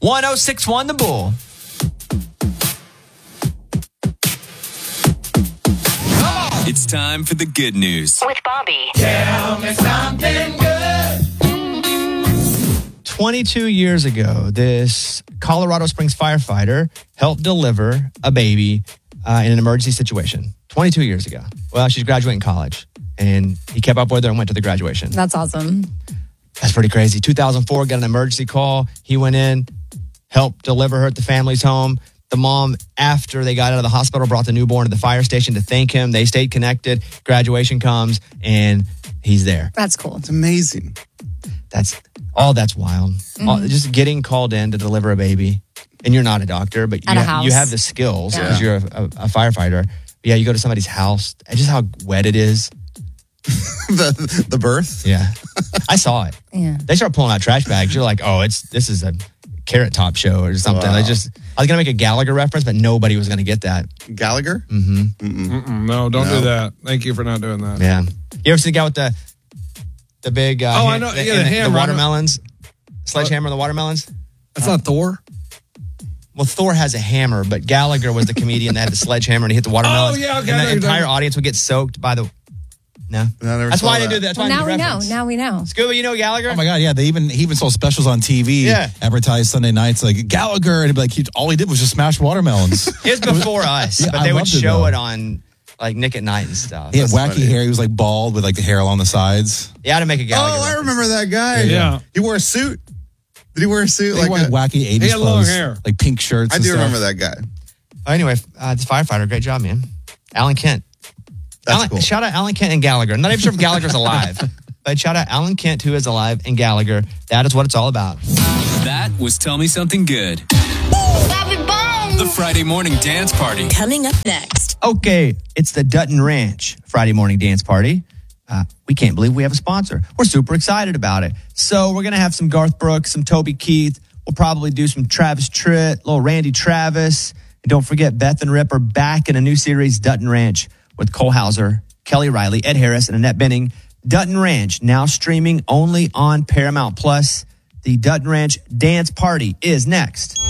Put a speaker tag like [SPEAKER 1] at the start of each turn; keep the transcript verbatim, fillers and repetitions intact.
[SPEAKER 1] one oh six one The Bull.
[SPEAKER 2] It's time for the good news.
[SPEAKER 3] With Bobby.
[SPEAKER 4] Tell me something good.
[SPEAKER 1] twenty-two years ago, this Colorado Springs firefighter helped deliver a baby uh, in an emergency situation. twenty-two years ago. Well, she's graduating college, and he kept up with her and went to the graduation.
[SPEAKER 5] That's awesome.
[SPEAKER 1] That's pretty crazy. two thousand four, got an emergency call. He went in, helped deliver her at the family's home. The mom, after they got out of the hospital, brought the newborn to the fire station to thank him. They stayed connected. Graduation comes, and he's there.
[SPEAKER 5] That's cool.
[SPEAKER 6] It's amazing.
[SPEAKER 1] That's all. That's wild.
[SPEAKER 5] Mm-hmm.
[SPEAKER 1] All, just getting called in to deliver a baby, and you're not a doctor, but you,
[SPEAKER 5] At a
[SPEAKER 1] ha-
[SPEAKER 5] house.
[SPEAKER 1] you have the skills
[SPEAKER 5] Yeah.
[SPEAKER 1] because you're a, a, a firefighter. But yeah, you go to somebody's house. And just how wet it is.
[SPEAKER 6] the the birth.
[SPEAKER 1] Yeah, I saw it.
[SPEAKER 5] Yeah.
[SPEAKER 1] They start pulling out trash bags. You're like, oh, it's this is a Carrot Top show or something.
[SPEAKER 6] Wow.
[SPEAKER 1] I just I was gonna make a Gallagher reference, but nobody was gonna get that.
[SPEAKER 6] Gallagher?
[SPEAKER 1] Mm-hmm.
[SPEAKER 7] Mm-mm, no, don't
[SPEAKER 6] No.
[SPEAKER 7] do that. Thank you for not doing that.
[SPEAKER 1] Yeah. You ever see the guy with the the big uh,
[SPEAKER 7] Oh, I
[SPEAKER 1] hand-
[SPEAKER 7] know.
[SPEAKER 1] the,
[SPEAKER 7] Yeah, the
[SPEAKER 1] and
[SPEAKER 7] hammer.
[SPEAKER 1] watermelons, sledgehammer, the watermelons?
[SPEAKER 7] That's not Thor.
[SPEAKER 1] Well, Thor has a hammer, but Gallagher was the comedian that had the sledgehammer and he hit the watermelon.
[SPEAKER 7] Oh, yeah, okay, I
[SPEAKER 1] And
[SPEAKER 7] know
[SPEAKER 1] the
[SPEAKER 7] you're
[SPEAKER 1] entire
[SPEAKER 7] talking-
[SPEAKER 1] audience would get soaked by the. No,
[SPEAKER 6] No, I never
[SPEAKER 1] that's
[SPEAKER 6] saw
[SPEAKER 1] why I
[SPEAKER 6] that.
[SPEAKER 1] didn't do that. That's
[SPEAKER 5] Well,
[SPEAKER 1] why I
[SPEAKER 5] now we
[SPEAKER 1] didn't
[SPEAKER 5] know.
[SPEAKER 1] reference.
[SPEAKER 5] Now we know.
[SPEAKER 1] Scuba, you know Gallagher?
[SPEAKER 8] Oh my God, yeah. They even he even saw specials on T V.
[SPEAKER 1] Yeah.
[SPEAKER 8] Advertised Sunday nights like Gallagher, and he'd be like, he, all he did was just smash watermelons.
[SPEAKER 1] He was before us,
[SPEAKER 8] Yeah,
[SPEAKER 1] but
[SPEAKER 8] I
[SPEAKER 1] they would
[SPEAKER 8] loved it,
[SPEAKER 1] show
[SPEAKER 8] though.
[SPEAKER 1] it on like Nick at Night and stuff.
[SPEAKER 8] He had
[SPEAKER 6] That's
[SPEAKER 8] wacky
[SPEAKER 6] funny.
[SPEAKER 8] hair. He was like bald with like the hair along the sides.
[SPEAKER 1] Yeah, to make a Gallagher.
[SPEAKER 6] Oh, I
[SPEAKER 1] reference.
[SPEAKER 6] remember that guy.
[SPEAKER 7] Yeah.
[SPEAKER 6] He wore a suit. Did he wear a suit?
[SPEAKER 8] He
[SPEAKER 6] Like
[SPEAKER 8] wore
[SPEAKER 6] a,
[SPEAKER 8] wacky eighties
[SPEAKER 7] He had long
[SPEAKER 8] clothes,
[SPEAKER 7] hair.
[SPEAKER 8] like pink shirts.
[SPEAKER 6] I
[SPEAKER 8] and
[SPEAKER 6] do
[SPEAKER 8] stuff.
[SPEAKER 6] remember that guy.
[SPEAKER 1] Oh, anyway, uh, it's firefighter. Great job, man. Alan Kent.
[SPEAKER 6] That's
[SPEAKER 1] Alan,
[SPEAKER 6] cool.
[SPEAKER 1] Shout out Alan Kent and Gallagher. I'm not even sure if Gallagher's alive, but shout out Alan Kent, who is alive, and Gallagher. That is what it's all about.
[SPEAKER 2] That was Tell Me Something Good. The Friday morning dance party.
[SPEAKER 3] Coming up next.
[SPEAKER 1] Okay, it's the Dutton Ranch Friday morning dance party. Uh, we can't believe we have a sponsor. We're super excited about it. So we're going to have some Garth Brooks, some Toby Keith. We'll probably do some Travis Tritt, little Randy Travis. And don't forget, Beth and Rip are back in a new series, Dutton Ranch, with Cole Hauser, Kelly Riley, Ed Harris, and Annette Benning. Dutton Ranch, now streaming only on Paramount Plus. The Dutton Ranch dance party is next.